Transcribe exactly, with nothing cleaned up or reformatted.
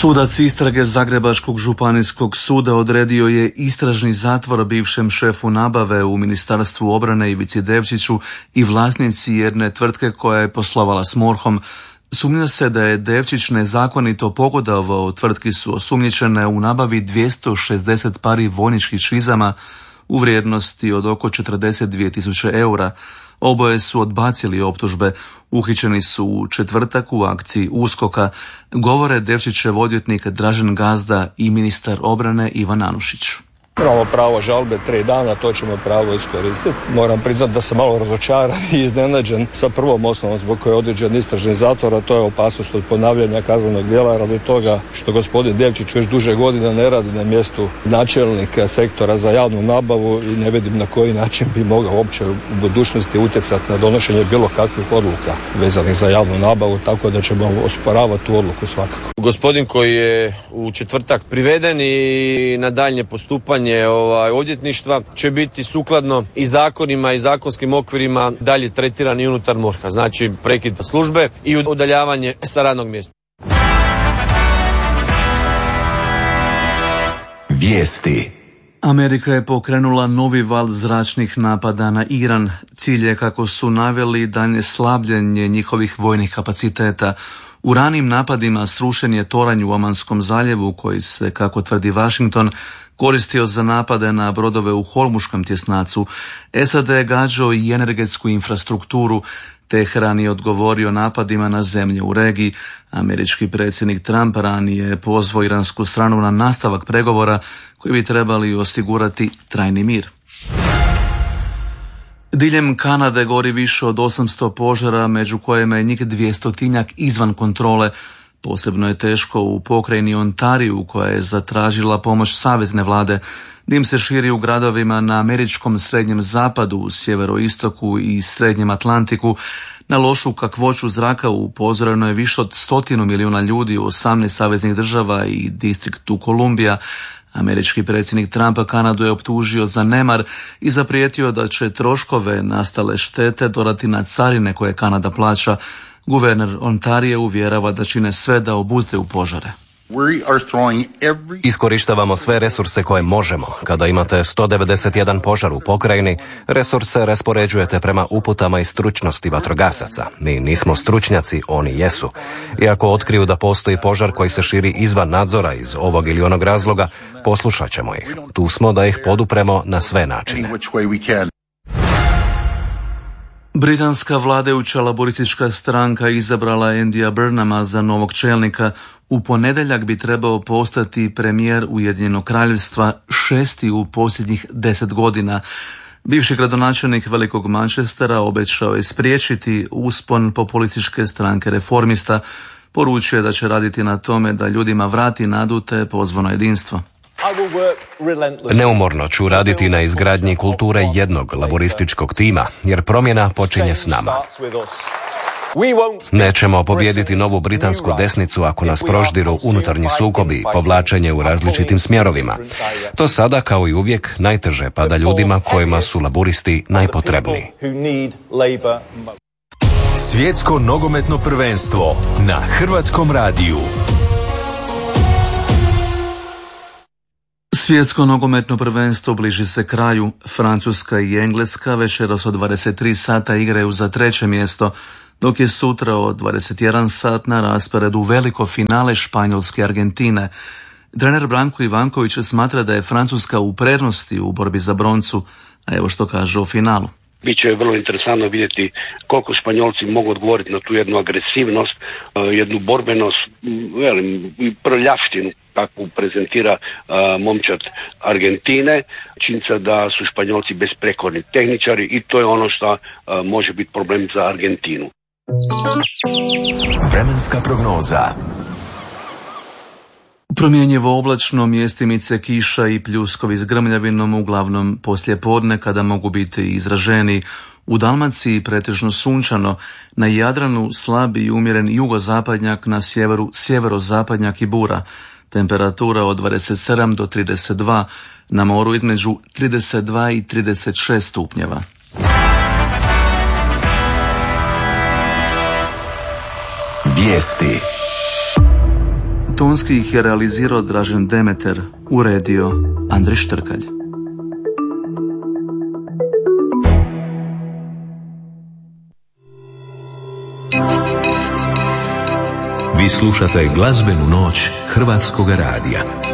Sudac istrage Zagrebačkog županijskog suda odredio je istražni zatvor bivšem šefu nabave u Ministarstvu obrane Ivici Devčiću i vlasnici jedne tvrtke koja je poslovala s MORH-om. Sumnja se da je Devčić nezakonito pogodovao, tvrtki su osumnjičene u nabavi dvjesto šezdeset pari vojničkih čizama u vrijednosti od oko četrdeset dvije tisuće eura. Oboje su odbacili optužbe, uhićeni su u četvrtak u akciji USKOK-a, govore Devčićev odvjetnik Dražen Gazda i ministar obrane Ivan Anušić. Imamo pravo žalbe tri dana, to ćemo pravo iskoristiti. Moram priznati da sam malo razočaran i iznenađen sa prvom osnovom zbog koje je određen istražni zatvor, a to je opasnost od ponavljanja kaznenog djela radi toga što gospodin Devčić već duže godina ne radi na mjestu načelnika sektora za javnu nabavu i ne vidim na koji način bi mogao uopće u budućnosti utjecati na donošenje bilo kakvih odluka vezanih za javnu nabavu, tako da ćemo osporavati tu odluku svakako. Gospodin koji je u četvrtak priveden i na daljnje postupanje Ovaj, odvjetništva će biti sukladno i zakonima i zakonskim okvirima dalje tretirani unutar MORH-a, znači prekid službe i udaljavanje sa radnog mjesta. Vijesti. Amerika je pokrenula novi val zračnih napada na Iran. Cilj je, kako su naveli, daljnje slabljenje njihovih vojnih kapaciteta. U ranim napadima srušen je toranj u Omanskom zaljevu koji se, kako tvrdi Washington, koristio za napade na brodove u Hormuškom tjesnacu. S A D je gađao i energetsku infrastrukturu. Teheran je odgovorio napadima na zemlje u regiji. Američki predsjednik Trump ranije je pozvao iransku stranu na nastavak pregovora koji bi trebali osigurati trajni mir. Diljem Kanade gori više od osamsto požara, među kojima je njih dvjestotinjak izvan kontrole. Posebno je teško u pokrajini Ontariju, koja je zatražila pomoć savezne vlade. Dim se širi u gradovima na američkom srednjem zapadu, u sjeveroistoku i srednjem Atlantiku. Na lošu kakvoću zraka upozoreno je više od stotinu milijuna ljudi u osamnaest saveznih država i distriktu Kolumbija. Američki predsjednik Trumpa Kanadu je optužio za nemar i zaprijetio da će troškove nastale štete dodati na carine koje Kanada plaća. Guverner Ontarije uvjerava da čine sve da obuzdaju požare. Iskorištavamo sve resurse koje možemo. Kada imate sto devedeset jedan požar u pokrajini, resurse raspoređujete prema uputama i stručnosti vatrogasaca. Mi nismo stručnjaci, oni jesu. I ako otkriju da postoji požar koji se širi izvan nadzora iz ovog ili onog razloga, poslušat ćemo ih. Tu smo da ih podupremo na sve načine. Britanska vladajuća laboristička stranka izabrala Andyja Burnhama za novog čelnika. U ponedjeljak bi trebao postati premijer Ujedinjenog kraljevstva, šesti u posljednjih deset godina. Bivši gradonačelnik Velikog Manchestera obećao je spriječiti uspon populističke stranke Reformista. Poručuje da će raditi na tome da ljudima vrati nadu te pozvano jedinstvo. Neumorno ću raditi na izgradnji kulture jednog laborističkog tima, jer promjena počinje s nama. Nećemo pobijediti novu britansku desnicu ako nas proždiru unutarnji sukobi i povlačenje u različitim smjerovima. To sada, kao i uvijek, najteže pada ljudima kojima su laburisti najpotrebniji. Svjetsko nogometno prvenstvo na Hrvatskom radiju. Svjetsko nogometno prvenstvo bliži se kraju. Francuska i Engleska večeras od dvadeset tri sata igraju za treće mjesto, dok je sutra od dvadeset jedan sat na rasporedu veliko finale Španjolske i Argentine. Trener Branko Ivanković smatra da je Francuska u prednosti u borbi za broncu, a evo što kaže o finalu. Biće vrlo interesantno vidjeti koliko Španjolci mogu odgovoriti na tu jednu agresivnost, jednu borbenost, velim, prljavštinu kakvu prezentira momčad Argentine. Činjenica da su Španjolci besprekorni tehničari i to je ono što može biti problem za Argentinu. Vremenska prognoza. Promjenjivo oblačno, mjestimice kiša i pljuskovi s grmljavinom, uglavnom poslije podne kada mogu biti izraženi. U Dalmaciji pretežno sunčano, na Jadranu slab i umjeren jugozapadnjak, na sjeveru sjeverozapadnjak i bura. Temperatura od dvadeset sedam do trideset dva, na moru između trideset dva i trideset šest stupnjeva. Vijesti. Tonski ih je realizirao Dražen Demeter, uredio Andrej Štrkalj. Vi slušate glazbenu noć Hrvatskog radija.